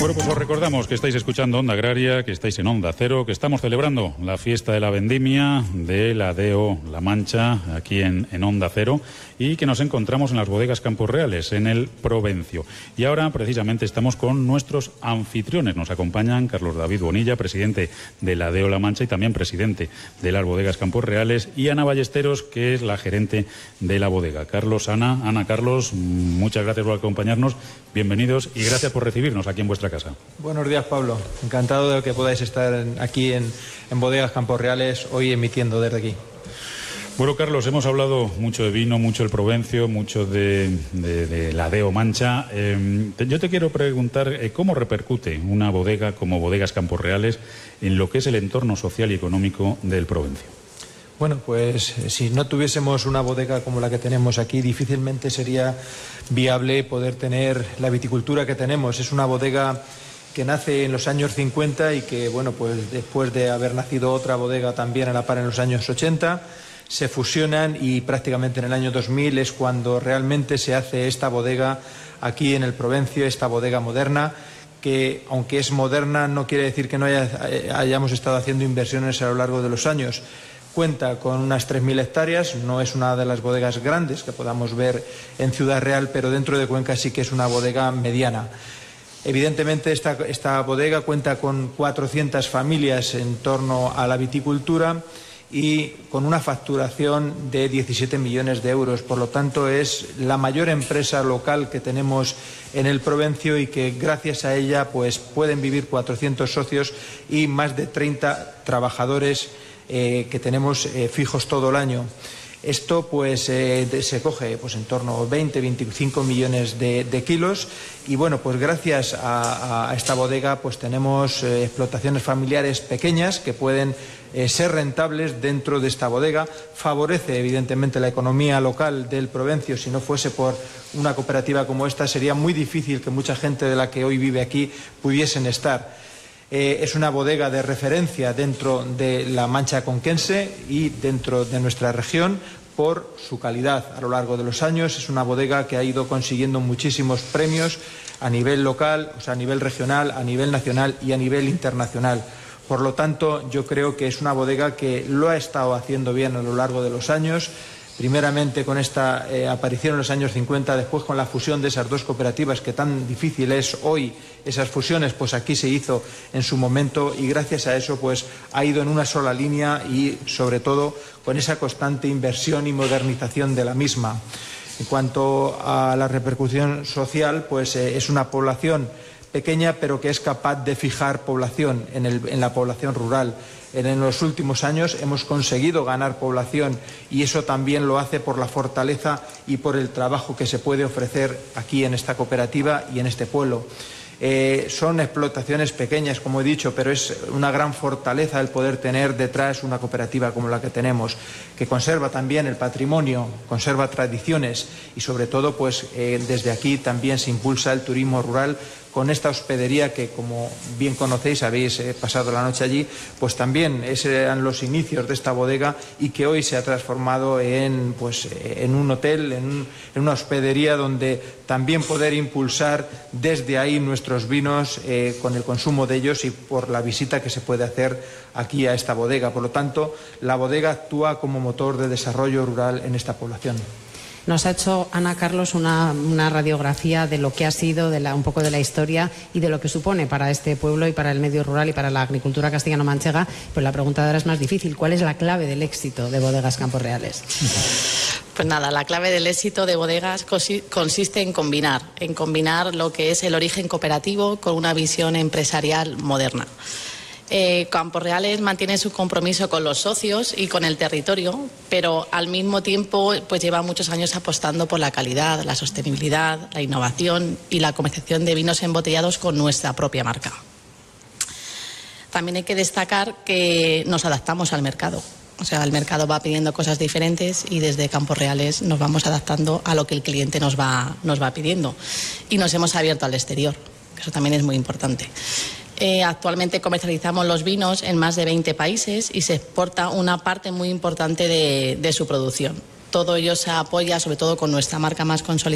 Bueno, pues os recordamos que estáis escuchando Onda Agraria, que estáis en Onda Cero, que estamos celebrando la fiesta de la vendimia de la DO La Mancha aquí en Onda Cero y que nos encontramos en las bodegas Campos Reales, en el Provencio. Y ahora precisamente estamos con nuestros anfitriones. Nos acompañan Carlos David Bonilla, presidente de la DO La Mancha y también presidente de las bodegas Campos Reales, y Ana Ballesteros, que es la gerente de la bodega. Carlos, Ana, Carlos, muchas gracias por acompañarnos, bienvenidos y gracias por recibirnos aquí en vuestra casa. Buenos días, Pablo. Encantado de que podáis estar aquí en Bodegas Campos Reales, hoy emitiendo desde aquí. Bueno, Carlos, hemos hablado mucho de vino, mucho del Provencio, mucho de la DO Mancha. Yo te quiero preguntar cómo repercute una bodega como Bodegas Campos Reales en lo que es el entorno social y económico del Provencio. Bueno, pues si no tuviésemos una bodega como la que tenemos aquí, difícilmente sería viable poder tener la viticultura que tenemos. Es una bodega que nace en los años 50 y que, bueno, pues después de haber nacido otra bodega también a la par en los años 80, se fusionan y prácticamente en el año 2000 es cuando realmente se hace esta bodega aquí en el Provencio, esta bodega moderna, que aunque es moderna no quiere decir que no hayamos estado haciendo inversiones a lo largo de los años. Cuenta con unas 3.000 hectáreas, no es una de las bodegas grandes que podamos ver en Ciudad Real, pero dentro de Cuenca sí que es una bodega mediana. Evidentemente esta bodega cuenta con 400 familias en torno a la viticultura y con una facturación de 17 millones de euros. Por lo tanto, es la mayor empresa local que tenemos en el Provencio y que gracias a ella pues pueden vivir 400 socios y más de 30 trabajadores que tenemos fijos todo el año. Esto pues se coge pues en torno a 20-25 millones de kilos y bueno, pues gracias a esta bodega pues tenemos explotaciones familiares pequeñas que pueden ser rentables dentro de esta bodega. Favorece evidentemente la economía local del Provencio. Si no fuese por una cooperativa como esta sería muy difícil que mucha gente de la que hoy vive aquí pudiesen estar. Es una bodega de referencia dentro de la Mancha Conquense y dentro de nuestra región por su calidad a lo largo de los años. Es una bodega que ha ido consiguiendo muchísimos premios a nivel local, o sea, a nivel regional, a nivel nacional y a nivel internacional. Por lo tanto, yo creo que es una bodega que lo ha estado haciendo bien a lo largo de los años. Primeramente con esta aparición en los años 50, después con la fusión de esas dos cooperativas, que tan difícil es hoy esas fusiones, pues aquí se hizo en su momento y gracias a eso pues ha ido en una sola línea y sobre todo con esa constante inversión y modernización de la misma. En cuanto a la repercusión social, pues es una población pequeña pero que es capaz de fijar población en la población rural. En los últimos años hemos conseguido ganar población y eso también lo hace por la fortaleza y por el trabajo que se puede ofrecer aquí en esta cooperativa y en este pueblo. Son explotaciones pequeñas, como he dicho, pero es una gran fortaleza el poder tener detrás una cooperativa como la que tenemos, que conserva también el patrimonio, conserva tradiciones y sobre todo pues desde aquí también se impulsa el turismo rural con esta hospedería que, como bien conocéis, habéis pasado la noche allí, pues también eran los inicios de esta bodega y que hoy se ha transformado en un hotel, en una hospedería donde también poder impulsar desde ahí nuestros vinos con el consumo de ellos y por la visita que se puede hacer aquí a esta bodega. Por lo tanto, la bodega actúa como motor de desarrollo rural en esta población. Nos ha hecho Ana, Carlos, una radiografía de lo que ha sido, un poco de la historia y de lo que supone para este pueblo y para el medio rural y para la agricultura castellano-manchega. Pues la pregunta de ahora es más difícil. ¿Cuál es la clave del éxito de Bodegas Campos Reales? Pues nada, la clave del éxito de Bodegas consiste en combinar lo que es el origen cooperativo con una visión empresarial moderna. Campos Reales mantiene su compromiso con los socios y con el territorio, pero al mismo tiempo pues lleva muchos años apostando por la calidad, la sostenibilidad, la innovación y la comercialización de vinos embotellados con nuestra propia marca. También hay que destacar que nos adaptamos al mercado. O sea, el mercado va pidiendo cosas diferentes y desde Campos Reales nos vamos adaptando a lo que el cliente nos va pidiendo. Y nos hemos abierto al exterior, que eso también es muy importante. Actualmente comercializamos los vinos en más de 20 países y se exporta una parte muy importante de su producción. Todo ello se apoya sobre todo con nuestra marca más consolidada.